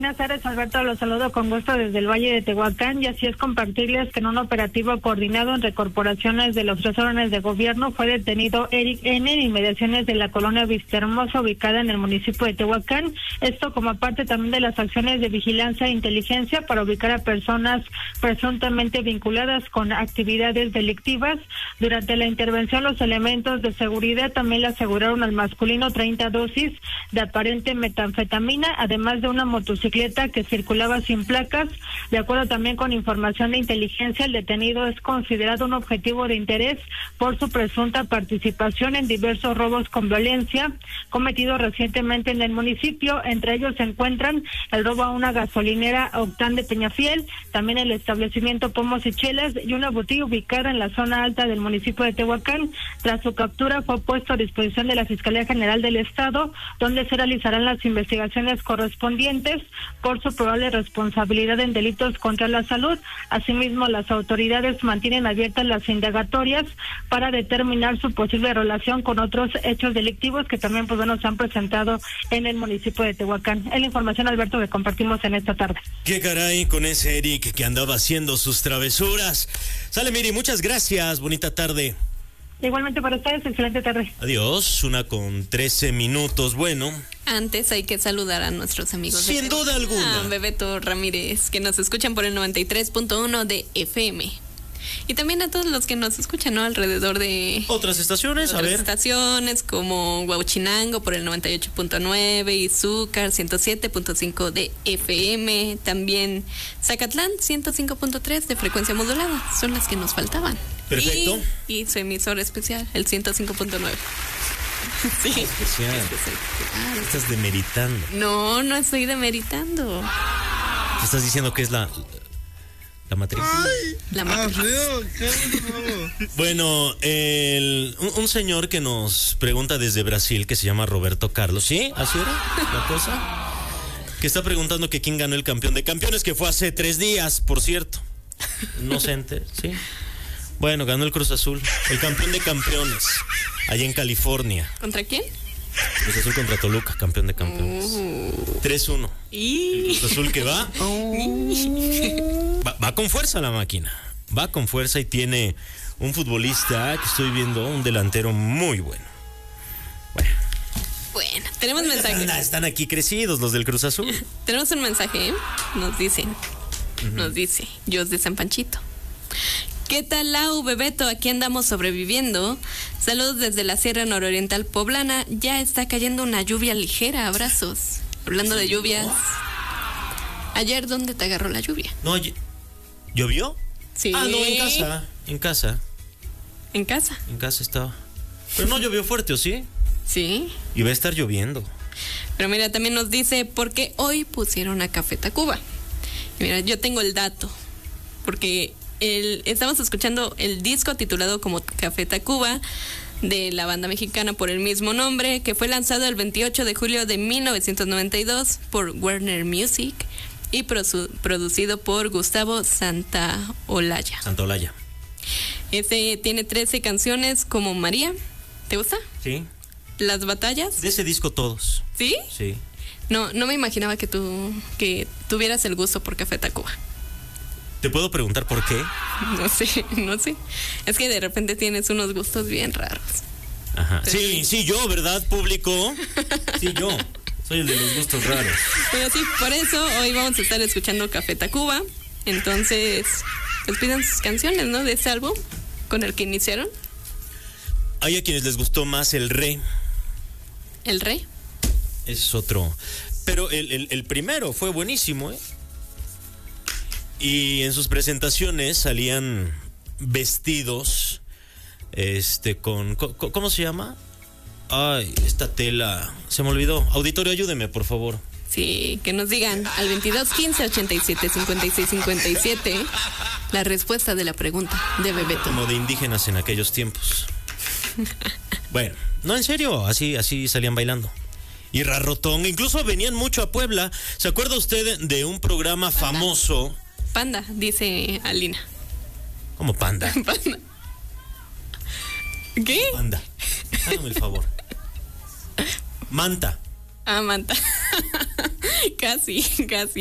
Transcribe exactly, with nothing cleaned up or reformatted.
Buenas tardes, Alberto, los saludo con gusto desde el Valle de Tehuacán, y así es compartirles que en un operativo coordinado entre corporaciones de los tres órdenes de gobierno fue detenido Eric N. en inmediaciones de la colonia Vistahermosa, ubicada en el municipio de Tehuacán, esto como parte también de las acciones de vigilancia e inteligencia para ubicar a personas presuntamente vinculadas con actividades delictivas. Durante la intervención, los elementos de seguridad también le aseguraron al masculino treinta dosis de aparente metanfetamina, además de una motocicleta que circulaba sin placas. De acuerdo también con información de inteligencia, el detenido es considerado un objetivo de interés por su presunta participación en diversos robos con violencia cometidos recientemente en el municipio. Entre ellos se encuentran el robo a una gasolinera Octán de Peñafiel, también el establecimiento Pomos y Chelas y una botella ubicada en la zona alta del municipio de Tehuacán. Tras su captura fue puesto a disposición de la Fiscalía General del Estado, donde se realizarán las investigaciones correspondientes por su probable responsabilidad en delitos contra la salud. Asimismo, las autoridades mantienen abiertas las indagatorias para determinar su posible relación con otros hechos delictivos que también pues bueno se han presentado en el municipio de Tehuacán. Es la información, Alberto, que compartimos en esta tarde. Qué caray con ese Eric que andaba haciendo sus travesuras. Sale, Miri, muchas gracias, bonita tarde. Igualmente para ustedes, excelente tarde. Adiós, una con trece minutos. Bueno, antes hay que saludar a nuestros amigos. Sin duda alguna. A Bebeto Ramírez, que nos escuchan por el noventa y tres punto uno de F M. Y también a todos los que nos escuchan, ¿no? Alrededor de... Otras estaciones, otras a ver. estaciones como Huauchinango por el noventa y ocho punto nueve, Izúcar ciento siete punto cinco de F M, también Zacatlán ciento cinco punto tres de frecuencia modulada. Son las que nos faltaban. Perfecto. Y, y su emisor especial, el ciento cinco punto nueve. Sí. Especial. especial. Estás demeritando. No, no estoy demeritando. Te estás diciendo que es la... La matriz. Ay, la matriz. Ah, bueno, el, un, un señor que nos pregunta desde Brasil, que se llama Roberto Carlos. ¿Sí? ¿Así era la cosa? Que está preguntando que quién ganó el campeón de campeones, que fue hace tres días, por cierto. Inocente, ¿sí? Bueno, ganó el Cruz Azul, el campeón de campeones, allá en California. ¿Contra quién? Cruz Azul contra Toluca, campeón de campeones. Uh. tres uno. Y... El Cruz Azul que va, va. Va con fuerza la máquina. Va con fuerza y tiene un futbolista que estoy viendo, un delantero muy bueno. Bueno. Bueno, tenemos mensaje. Están, están aquí crecidos los del Cruz Azul. Tenemos un mensaje, ¿eh? Nos dicen. Uh-huh. Nos dice, Dios de San Panchito. ¿Qué tal, Lau, Bebeto? Aquí andamos sobreviviendo. Saludos desde la Sierra Nororiental Poblana. Ya está cayendo una lluvia ligera. Abrazos. Hablando de lluvias. Ayer, ¿dónde te agarró la lluvia? No, ¿llovió? Sí. Ah, no, en casa. En casa. ¿En casa? En casa estaba. Pero no llovió fuerte, ¿o sí? Sí. Y va a estar lloviendo. Pero mira, también nos dice, ¿por qué hoy pusieron a Café Tacuba? Y mira, yo tengo el dato. Porque... El, estamos escuchando el disco titulado como Café Tacuba de la banda mexicana por el mismo nombre, que fue lanzado el veintiocho de julio de mil novecientos noventa y dos por Warner Music y prosu, producido por Gustavo Santaolalla. Santaolalla. Este tiene trece canciones como María. ¿Te gusta? Sí. Las batallas. De ese disco todos. ¿Sí? Sí. No, no me imaginaba que tú que tuvieras el gusto por Café Tacuba. ¿Te puedo preguntar por qué? No sé, no sé. Es que de repente tienes unos gustos bien raros. Ajá. Sí, sí, yo, ¿verdad, público? Sí, yo. Soy el de los gustos raros. Pero sí, por eso hoy vamos a estar escuchando Café Tacuba. Entonces, pues pidan sus canciones, ¿no? De este álbum con el que iniciaron. Hay a quienes les gustó más el Re. ¿El Re? Es otro. Pero el, el, el primero fue buenísimo, ¿eh? Y en sus presentaciones salían vestidos, este, con, ¿cómo se llama? Ay, esta tela, se me olvidó. Auditorio, ayúdeme, por favor. Sí, que nos digan al veintidós quince ochenta y siete cincuenta y seis cincuenta y siete la respuesta de la pregunta de Bebeto. Como de indígenas en aquellos tiempos. Bueno, no, en serio, así, así salían bailando. Y rarrotón, incluso venían mucho a Puebla. ¿Se acuerda usted de un programa Panda. famoso? Panda, dice Alina. ¿Cómo panda? Panda. ¿Qué? Panda. Hágame el favor. Manta. Ah, Manta. Casi, casi.